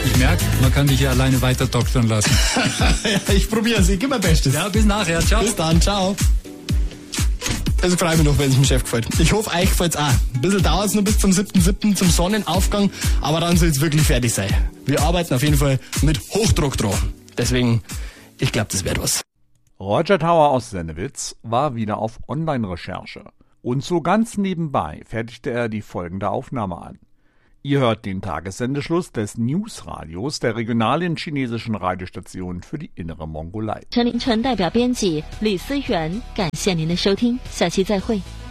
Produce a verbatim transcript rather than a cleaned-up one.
Ich merke, man kann dich hier alleine weiter doktern lassen. Ja, ich probiere es, ich gebe mein Bestes. Ja, bis nachher, ciao. Bis dann, ciao. Also freue mich noch, wenn es dem Chef gefällt. Ich hoffe, euch gefällt es auch. Ein bisschen dauert es noch bis zum siebten siebten zum Sonnenaufgang, aber dann soll es wirklich fertig sein. Wir arbeiten auf jeden Fall mit Hochdruck dran. Deswegen, ich glaube, das wird was. Roger Tauer aus Sennewitz war wieder auf Online-Recherche. Und so ganz nebenbei fertigte er die folgende Aufnahme an. Ihr hört den Tagessendeschluss des Newsradios der regionalen chinesischen Radiostation für die innere Mongolei. 陈林晨代表编辑李思源，感谢您的收听，下期再会。